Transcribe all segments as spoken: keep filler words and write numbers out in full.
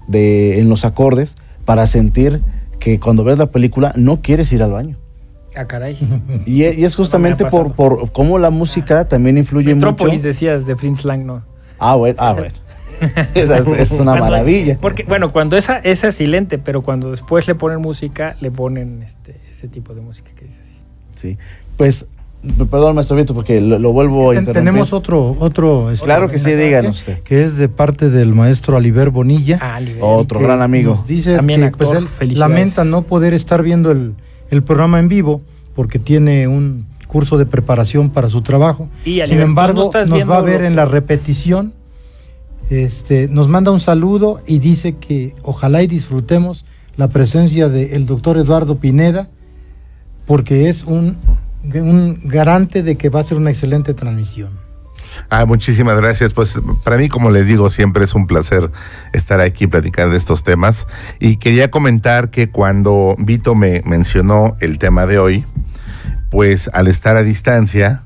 de, en los acordes para sentir que cuando ves la película no quieres ir al baño. Ah, caray. Y, y es justamente no por, por cómo la música también influye Metrópolis mucho. decías de Fritz Lang, ¿no? Ah, bueno, ah, bueno. Esa es, es una Cuando- maravilla. Porque, bueno, cuando esa, esa es silente, pero cuando después le ponen música, le ponen este, ese tipo de música que dice así. Sí. Pues, perdón, maestro Vito, porque lo, lo vuelvo a Ten- interrumpir. tenemos otro, otro este, Claro que sí, mensaje, díganos usted. que es de parte del maestro Aliber Bonilla. Ah, Liber. Otro que gran amigo. nos dice También que actor, pues, él felicidades. lamenta no poder estar viendo el, el programa en vivo porque tiene un curso de preparación para su trabajo. Y, Aliber, Sin pues, embargo, no estás nos viendo va a ver lo en que- la repetición. Este, nos manda un saludo y dice que ojalá y disfrutemos la presencia del doctor Eduardo Pineda, porque es un, un garante de que va a ser una excelente transmisión. Ah, muchísimas gracias. Pues para mí, como les digo, siempre es un placer estar aquí y platicar de estos temas. Y quería comentar que cuando Vito me mencionó el tema de hoy, pues al estar a distancia,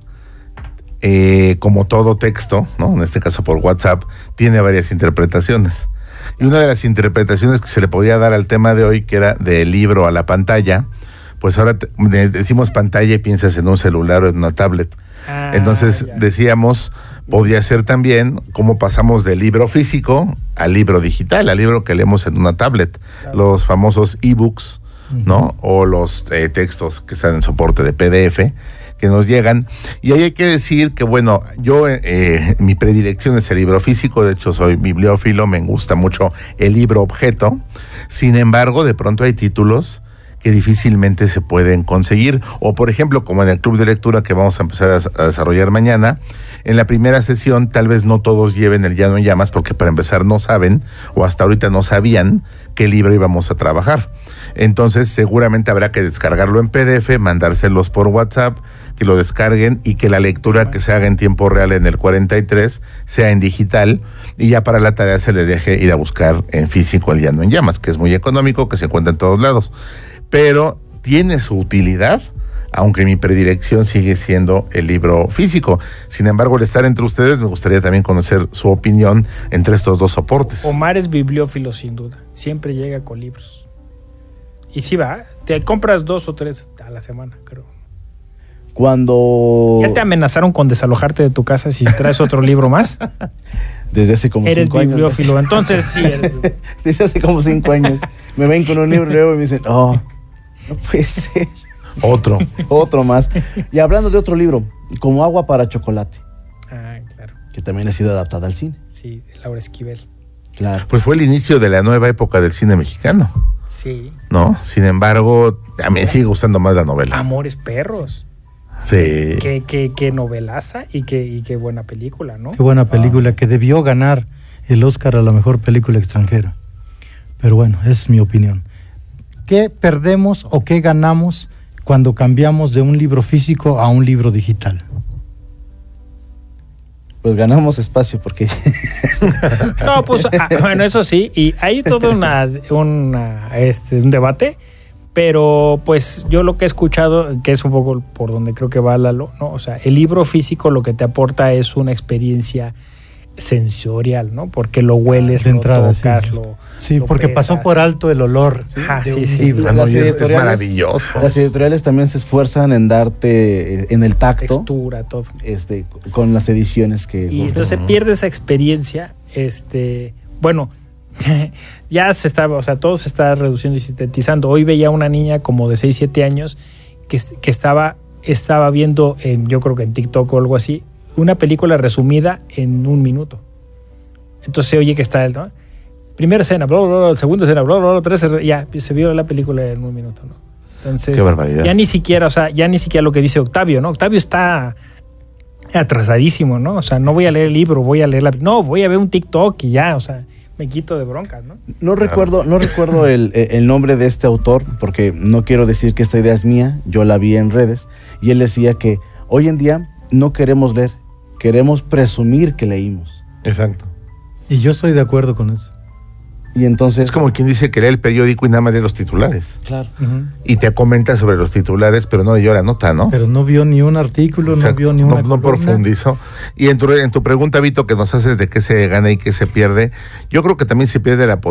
eh, como todo texto, ¿no? En este caso por WhatsApp, tiene varias interpretaciones. Y una de las interpretaciones que se le podía dar al tema de hoy, que era del libro a la pantalla, pues ahora te- de- decimos pantalla y piensas en un celular o en una tablet. Ah, Entonces ya. decíamos, podría ser también cómo pasamos del libro físico al libro digital, al libro que leemos en una tablet, Claro. los famosos ebooks, ¿no? O los eh, textos que están en soporte de P D F que nos llegan. Y ahí hay que decir que, bueno, yo, eh, mi predilección es el libro físico, de hecho soy bibliófilo, me gusta mucho el libro objeto. Sin embargo, de pronto hay títulos que difícilmente se pueden conseguir, o por ejemplo, como en el club de lectura que vamos a empezar a, a desarrollar mañana, en la primera sesión tal vez no todos lleven el Llano en Llamas, porque para empezar no saben, o hasta ahorita no sabían qué libro íbamos a trabajar. Entonces seguramente habrá que descargarlo en P D F, mandárselos por WhatsApp, que lo descarguen y que la lectura que se haga en tiempo real en el cuarenta y tres sea en digital, y ya para la tarea se les deje ir a buscar en físico el Llano en Llamas, que es muy económico, que se encuentra en todos lados, pero tiene su utilidad, aunque mi predilección sigue siendo el libro físico. Sin embargo, al estar entre ustedes, me gustaría también conocer su opinión entre estos dos soportes. Omar es bibliófilo sin duda, siempre llega con libros. Y sí va, te compras dos o tres a la semana, creo. Cuando... ¿Ya te amenazaron con desalojarte de tu casa si traes otro libro más? Desde hace como Eres cinco años. bibliófilo, entonces sí eres. Desde hace como cinco años. Me ven con un libro y luego me dicen, oh, no puede ser. Otro. Otro más. Y hablando de otro libro, Como agua para chocolate, Ah, claro. que también ha sido adaptada al cine. Sí, Laura Esquivel. Claro. Pues fue el inicio de la nueva época del cine mexicano, Sí. ¿no? Sin embargo, a mí me sigue gustando más la novela. Amores Perros. Sí. Qué, qué, qué novelaza y qué, y qué buena película, ¿no? Qué buena película, que debió ganar el Oscar a la mejor película extranjera. Pero bueno, es mi opinión. ¿Qué perdemos o qué ganamos cuando cambiamos de un libro físico a un libro digital? Pues ganamos espacio porque... No, pues, ah, bueno, eso sí, y hay todo una, una, este, un debate, pero pues yo lo que he escuchado, que es un poco por donde creo que va Lalo, ¿no? O sea, el libro físico lo que te aporta es una experiencia sensorial, ¿no? Porque lo hueles, De lo entrada, sí. tocas, lo... Sí, lo porque pesas. pasó por alto el olor Ah, de sí, un sí. libro. Ah, no, Las y es- es editoriales- maravilloso. Las editoriales también se esfuerzan en darte eh, en el tacto, Textura, todo. este, con las ediciones que... Y entonces se pierde esa experiencia, este, bueno, ya se está, o sea, todo se está reduciendo y sintetizando. Hoy veía una niña como de seis, siete años que, que estaba, estaba viendo, en, yo creo que en TikTok o algo así, una película resumida en un minuto. Entonces se oye que está, ¿no? Primera escena, bla, bla, bla, segunda escena, bla, bla, bla, tres, ya, se vio la película en un minuto, ¿no? Entonces, Qué barbaridad. ya ni siquiera, o sea, ya ni siquiera lo que dice Octavio, ¿no? Octavio está atrasadísimo, ¿no? O sea, no voy a leer el libro, voy a leer la... No, voy a ver un TikTok y ya, o sea, me quito de broncas, ¿no? No recuerdo, no recuerdo el, el nombre de este autor, porque no quiero decir que esta idea es mía, yo la vi en redes, y él decía que hoy en día no queremos leer, queremos presumir que leímos. Exacto. Y yo estoy de acuerdo con eso. Y entonces... Es como quien dice que lee el periódico y nada más lee los titulares. Claro. Ujú. Y te comenta sobre los titulares, pero no leyó la nota, ¿no? Pero no vio ni un artículo, no Exacto. vio ni una no, no columna. profundizó. Y en tu, en tu pregunta, Vito, que nos haces de qué se gana y qué se pierde, yo creo que también se pierde la